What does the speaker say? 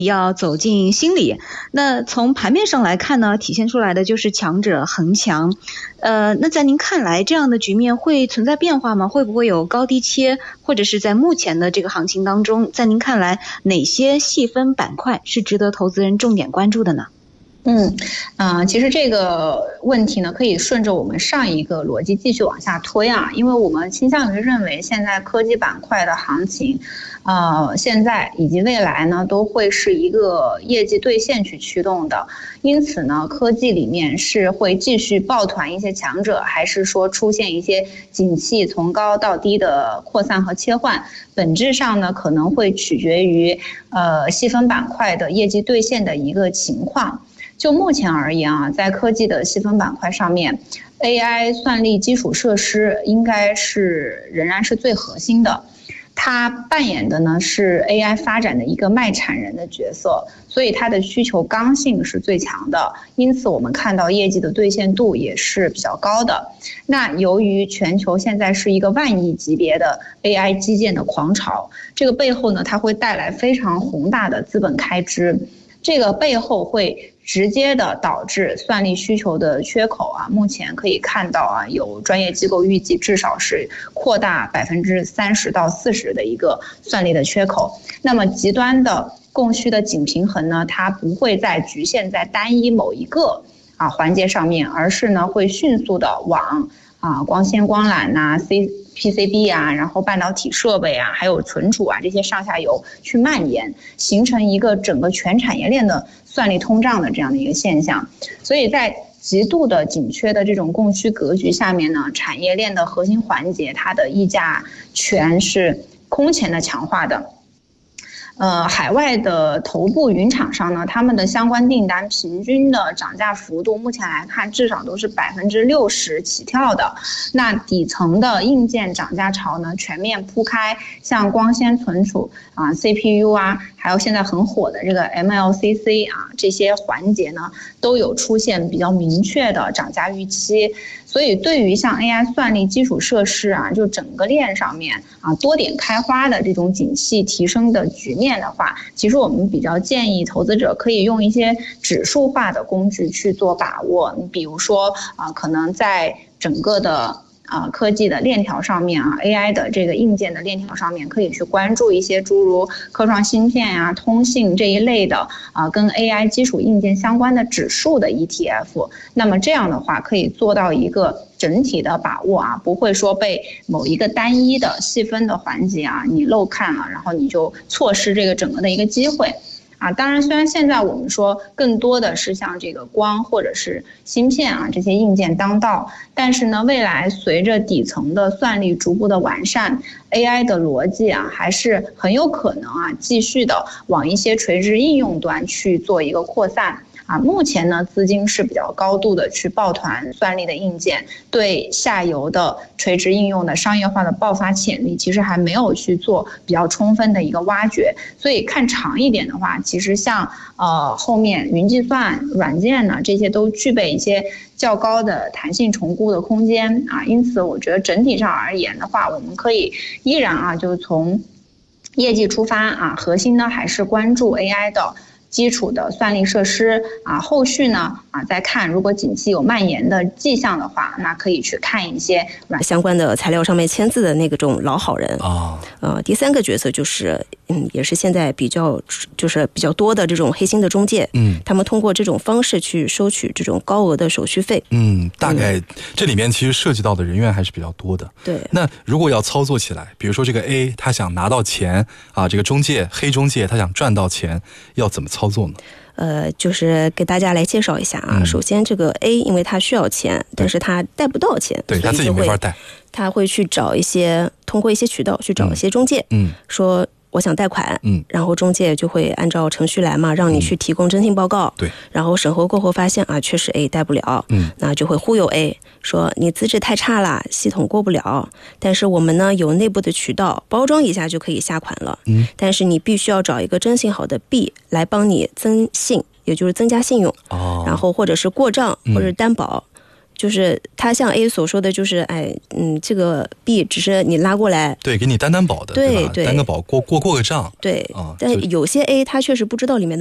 要走进心理。那从盘面上来看呢，体现出来的就是强者恒强。那在您看来，这样的局面会存在变化吗？会不会有高低切？或者是在目前的这个行情当中，在您看来，哪些细分板块是值得投资人重点关注的呢？ 其实这个问题呢，可以顺着我们上一个逻辑继续往下推啊，因为我们倾向于认为现在科技板块的行情，现在以及未来呢，都会是一个业绩兑现去驱动的。因此呢，科技里面是会继续抱团一些强者，还是说出现一些景气从高到低的扩散和切换，本质上呢，可能会取决于细分板块的业绩兑现的一个情况。就目前而言啊，在科技的细分板块上面 ，AI 算力基础设施应该仍然是最核心的。它扮演的呢是 AI 发展的一个卖产人的角色，所以它的需求刚性是最强的，因此我们看到业绩的兑现度也是比较高的。那由于全球现在是一个万亿级别的 AI 基建的狂潮，这个背后呢，它会带来非常宏大的资本开支，这个背后会直接的导致算力需求的缺口啊，目前可以看到啊，有专业机构预计至少是扩大30%到40%的一个算力的缺口。那么极端的供需的紧平衡呢，它不会再局限在单一某一个环节上面，而是呢会迅速的往光纤光缆PCB 啊，然后半导体设备啊，还有存储啊，这些上下游去蔓延，形成一个整个全产业链的算力通胀的这样的一个现象。所以在极度的紧缺的这种供需格局下面呢，产业链的核心环节它的议价权是空前的强化的。海外的头部云厂商呢，他们的相关订单平均的涨价幅度，目前来看至少都是60%起跳的。那底层的硬件涨价潮呢，全面铺开，像光纤存储CPU 啊，还有现在很火的这个 MLCC 这些环节呢，都有出现比较明确的涨价预期。所以对于像 AI 算力基础设施就整个链上面多点开花的这种景气提升的局面的话，其实我们比较建议投资者可以用一些指数化的工具去做把握。你比如说可能在整个的科技的链条上面AI 的这个硬件的链条上面，可以去关注一些诸如科创芯片通信这一类的跟 AI 基础硬件相关的指数的 ETF。那么这样的话，可以做到一个整体的把握不会说被某一个单一的细分的环节你漏看了，然后你就错失这个整个的一个机会。当然虽然现在我们说更多的是像这个光或者是芯片这些硬件当道，但是呢，未来随着底层的算力逐步的完善， AI 的逻辑还是很有可能继续的往一些垂直应用端去做一个扩散。目前呢，资金是比较高度的去抱团算力的硬件，对下游的垂直应用的商业化的爆发潜力其实还没有去做比较充分的一个挖掘。所以看长一点的话，其实像后面云计算软件呢，这些都具备一些较高的弹性重估的空间因此我觉得整体上而言的话，我们可以依然就从业绩出发核心呢还是关注 AI 的基础的算力设施后续呢再看，如果景气有蔓延的迹象的话，那可以去看一些相关的材料上面签字的那种老好人第三个角色就是也是现在比较多的这种黑心的中介，他们通过这种方式去收取这种高额的手续费。 大概这里面其实涉及到的人员还是比较多的。 对， 那如果要操作起来，比如说这个 A 他想拿到钱这个中介黑中介他想赚到钱，要怎么操作呢？ 就是给大家来介绍一下首先这个 A 因为他需要钱，但是他贷不到钱， 对，他自己没法贷， 他会去找通过一些渠道去找一些中介，说我想贷款，然后中介就会按照程序来嘛，让你去提供征信报告， 对， 然后审核过后发现确实 A 贷不了，那就会忽悠 A 说你资质太差了，系统过不了，但是我们呢有内部的渠道包装一下就可以下款了，但是你必须要找一个征信好的 B 来帮你增信，也就是增加信用，然后或者是过账或者是担保， 就是他像 A 所说的，就是这个 B 只是你拉过来， 对，给你担保的，对吧？担个保，过个账， 对。但有些 A 他确实不知道里面的